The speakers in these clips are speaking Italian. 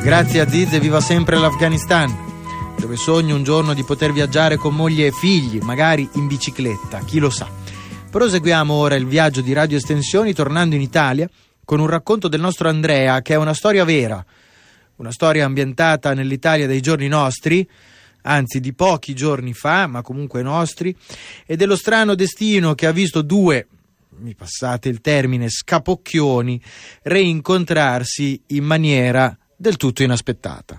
Grazie Aziz e viva sempre l'Afghanistan, dove sogno un giorno di poter viaggiare con moglie e figli, magari in bicicletta, chi lo sa. Proseguiamo ora il viaggio di Radio Estensioni tornando in Italia con un racconto del nostro Andrea, che è una storia vera, una storia ambientata nell'Italia dei giorni nostri, anzi di pochi giorni fa, ma comunque nostri, e dello strano destino che ha visto due, mi passate il termine, scapocchioni reincontrarsi in maniera del tutto inaspettata.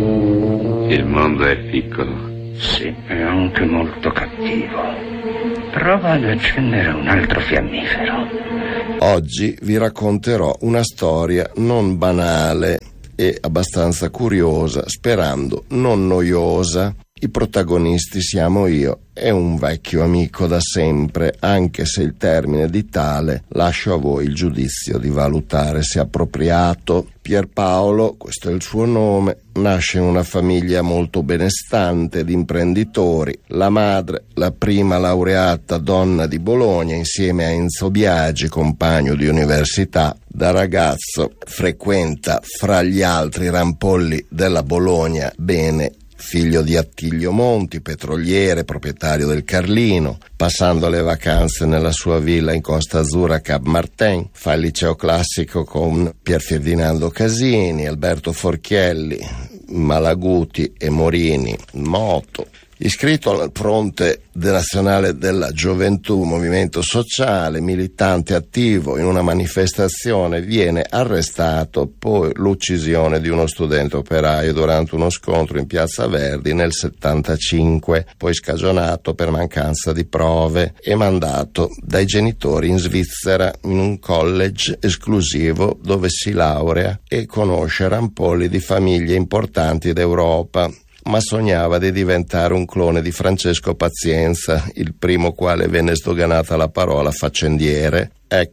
Il mondo è piccolo. Sì, è anche molto cattivo. Prova ad accendere un altro fiammifero. Oggi vi racconterò una storia non banale e abbastanza curiosa, sperando non noiosa. I protagonisti siamo io e un vecchio amico da sempre, anche se il termine di tale lascio a voi il giudizio di valutare se appropriato. Pierpaolo, questo è il suo nome, nasce in una famiglia molto benestante di imprenditori. La madre, la prima laureata donna di Bologna, insieme a Enzo Biagi, compagno di università. Da ragazzo frequenta fra gli altri rampolli della Bologna bene, figlio di Attilio Monti, petroliere, proprietario del Carlino. Passando le vacanze nella sua villa in Costa Azzurra a Cap Martin, fa il liceo classico con Pier Ferdinando Casini, Alberto Forchielli, Malaguti e Morini, moto. Iscritto al Fronte Nazionale della Gioventù, movimento sociale, militante attivo in una manifestazione, viene arrestato, poi l'uccisione di uno studente operaio durante uno scontro in Piazza Verdi nel 75, poi scagionato per mancanza di prove e mandato dai genitori in Svizzera in un college esclusivo dove si laurea e conosce rampolli di famiglie importanti d'Europa. Ma sognava di diventare un clone di Francesco Pazienza, il primo quale venne sdoganata la parola faccendiere,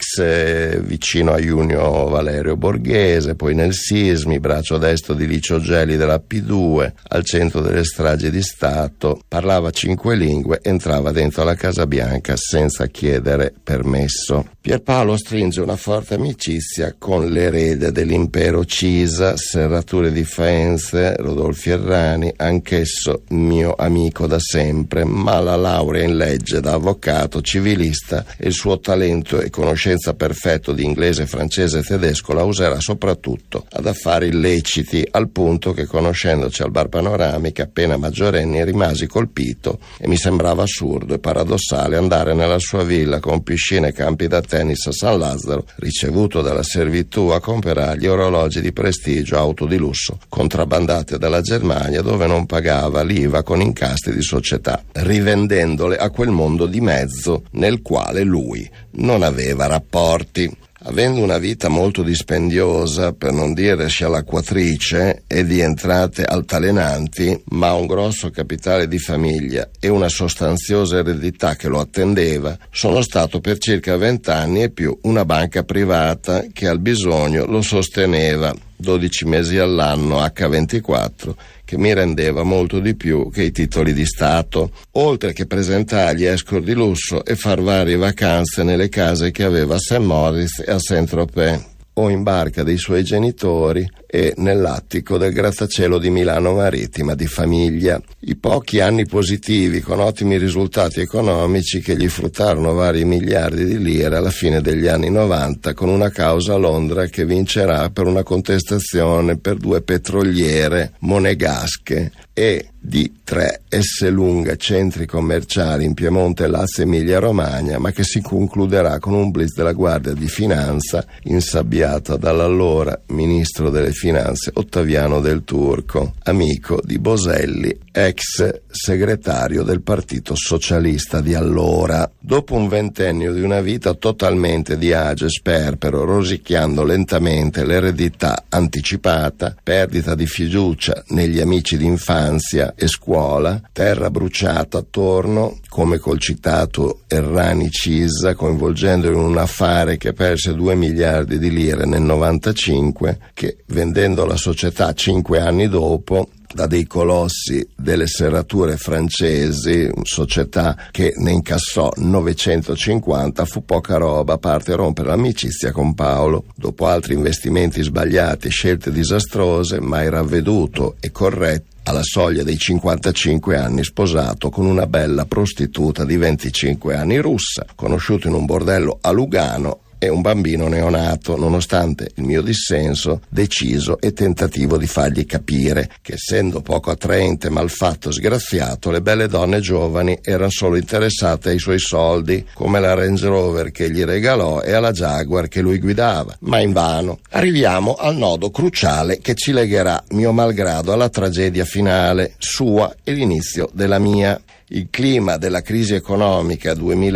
ex vicino a Junio Valerio Borghese, poi nel Sismi, braccio destro di Licio Gelli della P2, al centro delle stragi di Stato, parlava 5 lingue, entrava dentro la Casa Bianca senza chiedere permesso. Pierpaolo stringe una forte amicizia con l'erede dell'impero Cisa, Serrature di Faenza, Rodolfo Errani, anch'esso mio amico da sempre, ma la laurea in legge da avvocato civilista e il suo talento e conoscenza perfetto di inglese, francese e tedesco la userà soprattutto ad affari illeciti, al punto che, conoscendoci al bar Panoramica appena maggiorenni, rimasi colpito e mi sembrava assurdo e paradossale andare nella sua villa con piscina e campi da tennis a San Lazzaro, ricevuto dalla servitù, a comprargli orologi di prestigio, auto di lusso contrabbandate dalla Germania, dove non pagava l'IVA con incassi di società, rivendendole a quel mondo di mezzo nel quale lui non aveva rapporti. Avendo una vita molto dispendiosa, per non dire scialacquatrice, e di entrate altalenanti, ma un grosso capitale di famiglia e una sostanziosa eredità che lo attendeva, sono stato per circa 20 anni e più una banca privata che al bisogno lo sosteneva 12 mesi all'anno H24, che mi rendeva molto di più che i titoli di Stato, oltre che presentargli escort di lusso e far varie vacanze nelle case che aveva a St. Moritz e a Saint-Tropez, o in barca dei suoi genitori e nell'attico del grattacielo di Milano Marittima di famiglia. I pochi anni positivi con ottimi risultati economici che gli fruttarono vari miliardi di lire alla fine degli anni 90, con una causa a Londra che vincerà per una contestazione per 2 petroliere monegasche e di 3 Esselunga centri commerciali in Piemonte, Lazio e Emilia Romagna, ma che si concluderà con un blitz della Guardia di Finanza insabbiata dall'allora ministro delle Finanze Ottaviano Del Turco, amico di Boselli, ex segretario del Partito Socialista di allora. Dopo un ventennio di una vita totalmente di age sperpero, rosicchiando lentamente l'eredità anticipata, perdita di fiducia negli amici d'infanzia e scuola, terra bruciata attorno, come col citato Errani Cisa, coinvolgendolo in un affare che perse 2 miliardi di lire nel 95, che vendendo la società 5 anni dopo da dei colossi delle serrature francesi, società che ne incassò 950, fu poca roba, a parte rompere l'amicizia con Paolo. Dopo altri investimenti sbagliati e scelte disastrose, mai ravveduto e corretto, alla soglia dei 55 anni sposato con una bella prostituta di 25 anni russa, conosciuto in un bordello a Lugano, e un bambino neonato, nonostante il mio dissenso deciso e tentativo di fargli capire che, essendo poco attraente, malfatto, sgraziato, le belle donne giovani erano solo interessate ai suoi soldi, come la Range Rover che gli regalò e alla Jaguar che lui guidava, ma invano. Arriviamo al nodo cruciale che ci legherà, mio malgrado, alla tragedia finale, sua e l'inizio della mia. Il clima della crisi economica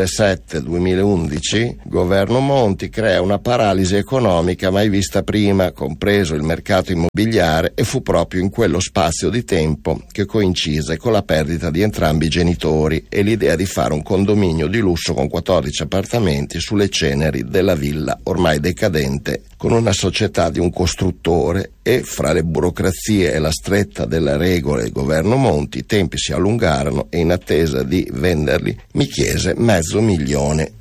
2007-2011, governo Monti, crea una paralisi economica mai vista prima, compreso il mercato immobiliare, e fu proprio in quello spazio di tempo che coincise con la perdita di entrambi i genitori e l'idea di fare un condominio di lusso con 14 appartamenti sulle ceneri della villa ormai decadente, con una società di un costruttore, e fra le burocrazie e la stretta delle regole del governo Monti i tempi si allungarono e in attesa di venderli mi chiese €500.000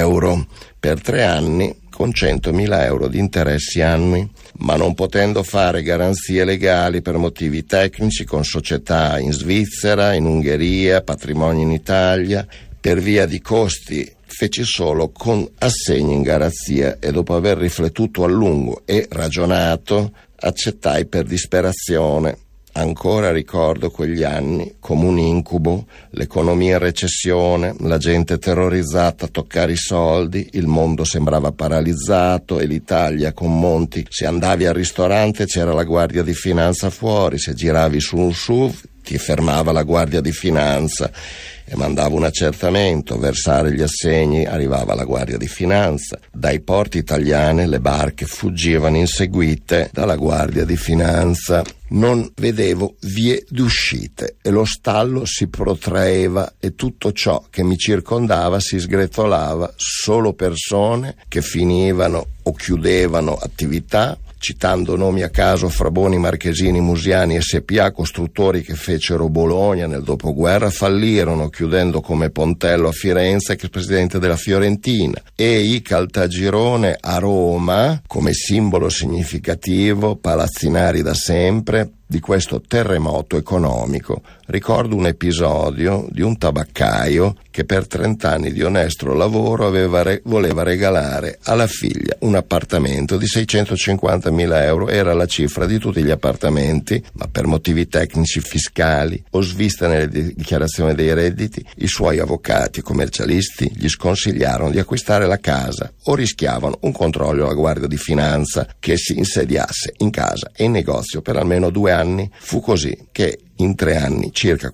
per 3 anni con 100.000 euro di interessi annui, ma non potendo fare garanzie legali per motivi tecnici con società in Svizzera, in Ungheria, patrimoni in Italia, per via di costi feci solo con assegni in garanzia e dopo aver riflettuto a lungo e ragionato accettai per disperazione. Ancora ricordo quegli anni come un incubo, l'economia in recessione, la gente terrorizzata a toccare i soldi, il mondo sembrava paralizzato e l'Italia con Monti, se andavi al ristorante c'era la guardia di finanza fuori, se giravi su un SUV ti fermava la guardia di finanza e mandava un accertamento, versare gli assegni, arrivava la guardia di finanza. Dai porti italiani le barche fuggivano inseguite dalla guardia di finanza. Non vedevo vie d'uscite e lo stallo si protraeva e tutto ciò che mi circondava si sgretolava, solo persone che finivano o chiudevano attività, citando nomi a caso: Fraboni, Marchesini, Musiani, SPA, costruttori che fecero Bologna nel dopoguerra, fallirono chiudendo come Pontello a Firenze, che è presidente della Fiorentina, e i Caltagirone a Roma, come simbolo significativo, palazzinari da sempre, di questo terremoto economico. Ricordo un episodio di un tabaccaio che per 30 anni di onesto lavoro voleva regalare alla figlia un appartamento di 650.000 euro, era la cifra di tutti gli appartamenti, ma per motivi tecnici fiscali o sviste nelle dichiarazioni dei redditi, i suoi avvocati commercialisti gli sconsigliarono di acquistare la casa o rischiavano un controllo alla Guardia di Finanza che si insediasse in casa e in negozio per almeno 2 anni. Fu così che in 3 anni circa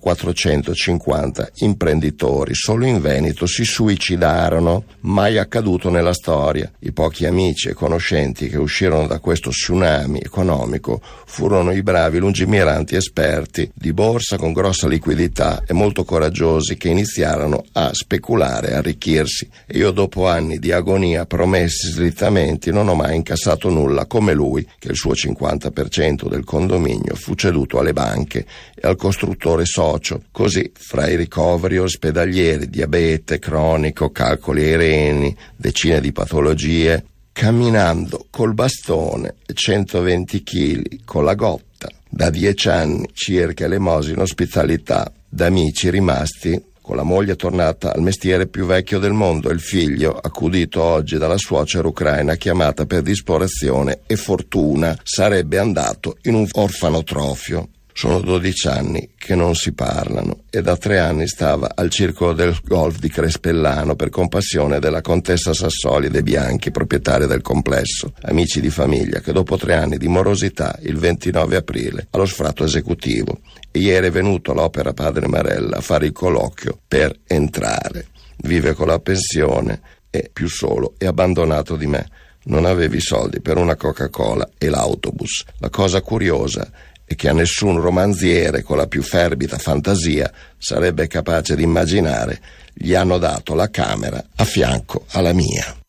450 imprenditori solo in Veneto si suicidarono, mai accaduto nella storia. I pochi amici e conoscenti che uscirono da questo tsunami economico furono i bravi lungimiranti esperti di borsa con grossa liquidità e molto coraggiosi che iniziarono a speculare e arricchirsi, e io dopo anni di agonia, promessi, slittamenti, non ho mai incassato nulla, come lui che il suo 50% del condominio fu ceduto alle banche e al costruttore socio. Così, fra i ricoveri ospedalieri, diabete cronico, calcoli ai reni, decine di patologie, camminando col bastone e 120 kg con la gotta, da 10 anni circa elemosina ospitalità da amici rimasti, con la moglie tornata al mestiere più vecchio del mondo e il figlio, accudito oggi dalla suocera ucraina chiamata per disperazione e fortuna, sarebbe andato in un orfanotrofio. Sono 12 anni che non si parlano e da 3 anni stava al circolo del golf di Crespellano per compassione della contessa Sassoli De Bianchi, proprietaria del complesso, amici di famiglia, che dopo 3 anni di morosità il 29 aprile allo sfratto esecutivo, e ieri è venuto all'Opera Padre Marella a fare il colloquio per entrare. Vive con la pensione, è più solo e abbandonato di me. Non avevi soldi per una Coca-Cola e l'autobus. La cosa curiosa e che a nessun romanziere con la più fervida fantasia sarebbe capace di immaginare, gli hanno dato la camera a fianco alla mia.